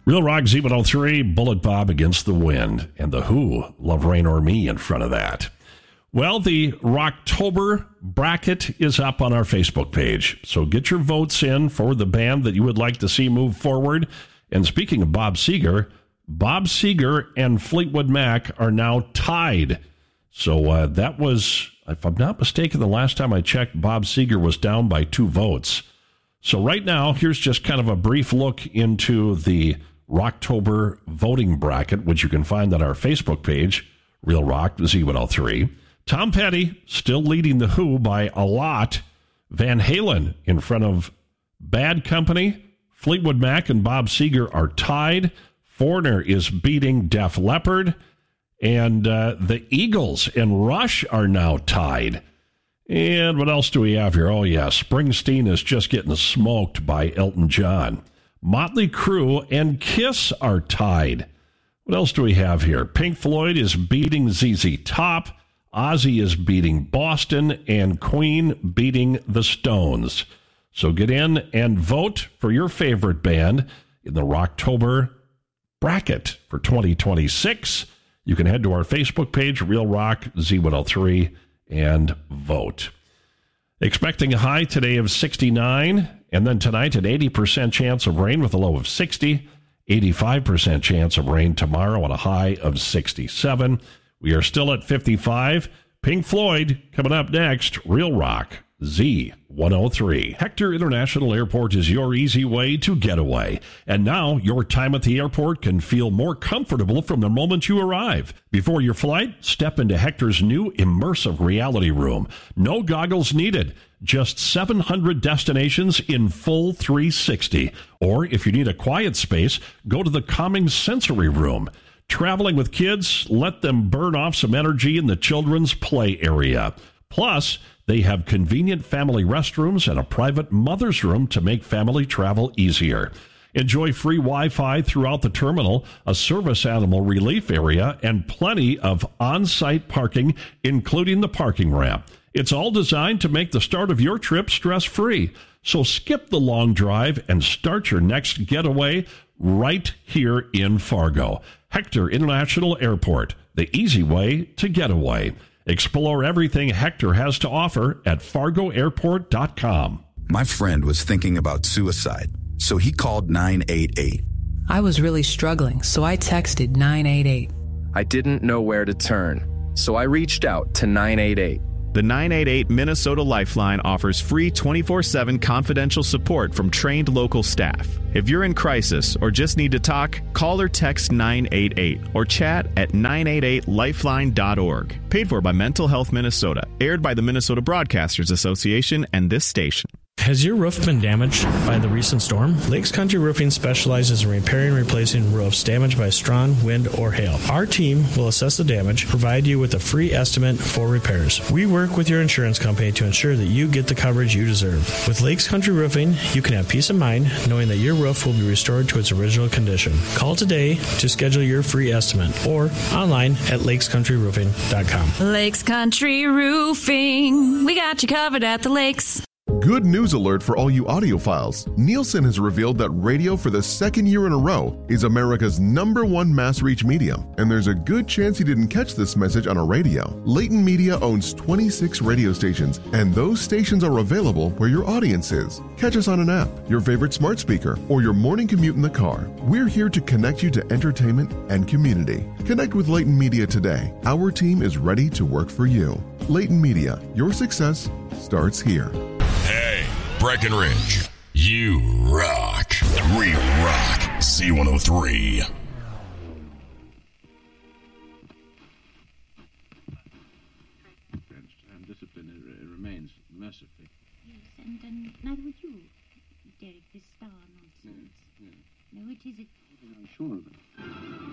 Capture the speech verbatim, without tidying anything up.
Real Rock Z one oh three, Bullet Bob Against the Wind. And The Who, Love Rain or Me in front of that. Well, the Rocktober bracket is up on our Facebook page. So get your votes in for the band that you would like to see move forward. And speaking of Bob Seger, Bob Seger and Fleetwood Mac are now tied. So uh, that was, if I'm not mistaken, the last time I checked, Bob Seger was down by two votes. So right now, here's just kind of a brief look into the Rocktober voting bracket, which you can find on our Facebook page, Real Rock Z one oh three. Tom Petty still leading The Who by a lot. Van Halen in front of Bad Company. Fleetwood Mac and Bob Seger are tied. Foreigner is beating Def Leppard. And uh, the Eagles and Rush are now tied. And what else do we have here? Oh, yeah, Springsteen is just getting smoked by Elton John. Motley Crue and Kiss are tied. What else do we have here? Pink Floyd is beating Z Z Top. Ozzy is beating Boston. And Queen beating the Stones. So get in and vote for your favorite band in the Rocktober bracket for twenty twenty-six. You can head to our Facebook page, Real Rock Z one oh three, and vote. Expecting a high today of sixty-nine, and then tonight an eighty percent chance of rain with a low of sixty, eighty-five percent chance of rain tomorrow and a high of sixty-seven. We are still at fifty-five. Pink Floyd coming up next, Real Rock Z one oh three. Hector International Airport is your easy way to get away. And now your time at the airport can feel more comfortable from the moment you arrive. Before your flight, step into Hector's new immersive reality room. No goggles needed. Just seven hundred destinations in full three sixty. Or if you need a quiet space, go to the calming sensory room. Traveling with kids, let them burn off some energy in the children's play area. Plus, they have convenient family restrooms and a private mother's room to make family travel easier. Enjoy free Wi-Fi throughout the terminal, a service animal relief area, and plenty of on-site parking, including the parking ramp. It's all designed to make the start of your trip stress-free. So skip the long drive and start your next getaway right here in Fargo. Hector International Airport, the easy way to get away. Explore everything Hector has to offer at fargo airport dot com. My friend was thinking about suicide, so he called nine eight eight. I was really struggling, so I texted nine eight eight. I didn't know where to turn, so I reached out to nine eight eight. The nine eight eight Minnesota Lifeline offers free twenty-four seven confidential support from trained local staff. If you're in crisis or just need to talk, call or text nine eight eight or chat at nine eight eight lifeline dot org. Paid for by Mental Health Minnesota. Aired by the Minnesota Broadcasters Association and this station. Has your roof been damaged by the recent storm? Lakes Country Roofing specializes in repairing and replacing roofs damaged by strong wind or hail. Our team will assess the damage, provide you with a free estimate for repairs. We work with your insurance company to ensure that you get the coverage you deserve. With Lakes Country Roofing, you can have peace of mind knowing that your roof will be restored to its original condition. Call today to schedule your free estimate or online at lakes country roofing dot com. Lakes Country Roofing. We got you covered at the lakes. Good news alert for all you audiophiles. Nielsen has revealed that radio for the second year in a row is America's number one mass reach medium. And there's a good chance you didn't catch this message on a radio. Leighton Media owns twenty-six radio stations, and those stations are available where your audience is. Catch us on an app, your favorite smart speaker, or your morning commute in the car. We're here to connect you to entertainment and community. Connect with Leighton Media today. Our team is ready to work for you. Leighton Media, your success starts here. Hey, Breckenridge, you rock. Real Rock Z one oh three. And discipline it, it remains mercifully. Yes, and, and neither would you, Derek, this star nonsense. Yeah, yeah. No, it is. It... I'm sure of it.